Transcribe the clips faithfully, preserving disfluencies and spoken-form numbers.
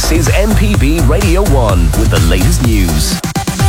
This is M P B Radio one with the latest news.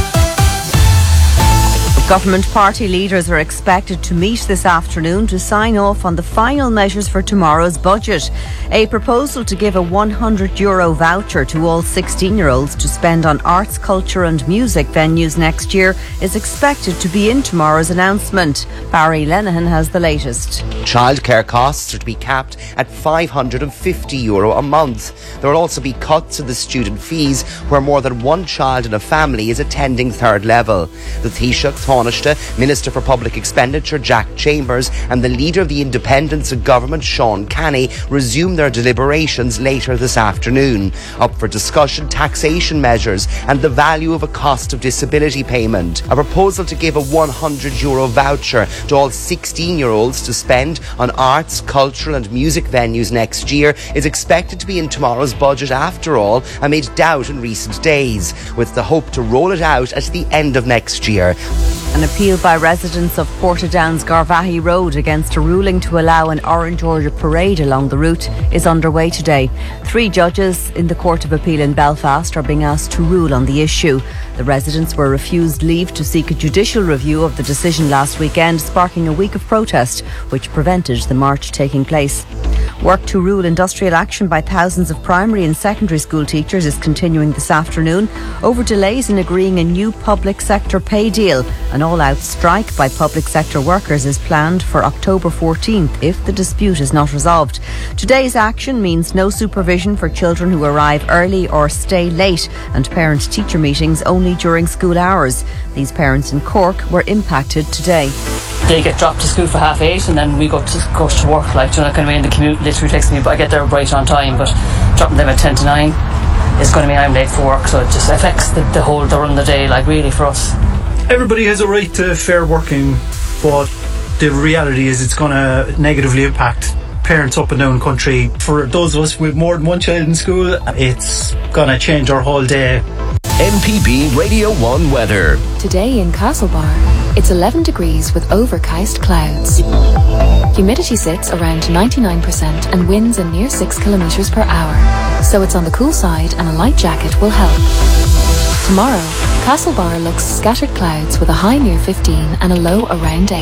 Government party leaders are expected to meet this afternoon to sign off on the final measures for tomorrow's budget. A proposal to give a one hundred euro voucher to all sixteen-year-olds to spend on arts, culture and music venues next year is expected to be in tomorrow's announcement. Barry Lenihan has the latest. Childcare costs are to be capped at five hundred fifty euro a month. There will also be cuts in the student fees where more than one child in a family is attending third level. The Taoiseach Minister for Public Expenditure Jack Chambers and the Leader of the Independents of Government Sean Canny resume their deliberations later this afternoon. Up for discussion, taxation measures and the value of a cost of disability payment. A proposal to give a one hundred euro voucher to all sixteen-year-olds to spend on arts, cultural and music venues next year is expected to be in tomorrow's budget after all, amid doubt in recent days, with the hope to roll it out at the end of next year. An appeal by residents of Portadown's Garvaghey Road against a ruling to allow an Orange Order parade along the route is underway today. Three judges in the Court of Appeal in Belfast are being asked to rule on the issue. The residents were refused leave to seek a judicial review of the decision last weekend, sparking a week of protest, which prevented the march taking place. Work to rule industrial action by thousands of primary and secondary school teachers is continuing this afternoon over delays in agreeing a new public sector pay deal. An all-out strike by public sector workers is planned for October fourteenth if the dispute is not resolved. Today's action means no supervision for children who arrive early or stay late, and parent-teacher meetings only during school hours. These parents in Cork were impacted today. They get dropped to school for half eight and then we go to go to work, like, you know, kind of in the commute literally takes me, but I get there right on time, but dropping them at ten to nine is going to mean I'm late for work, so it just affects the, the whole the run of the day, like, really, for us. Everybody has a right to fair working, but the reality is it's going to negatively impact parents up and down the country. For those of us with more than one child in school, it's going to change our whole day. M P B Radio one weather. Today in Castlebar, it's eleven degrees with overcast clouds. Humidity sits around ninety-nine percent and winds a near six kilometres per hour. So it's on the cool side and a light jacket will help. Tomorrow, Castlebar looks scattered clouds with a high near fifteen and a low around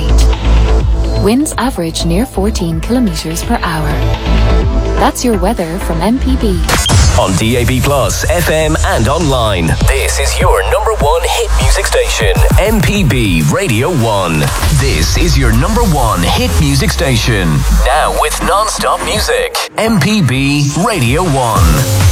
eight. Winds average near fourteen kilometres per hour. That's your weather from M P B. On D A B Plus, F M and online. This is your number one hit music station, M P B Radio one. This is your number one hit music station. Now with non-stop music, M P B Radio one.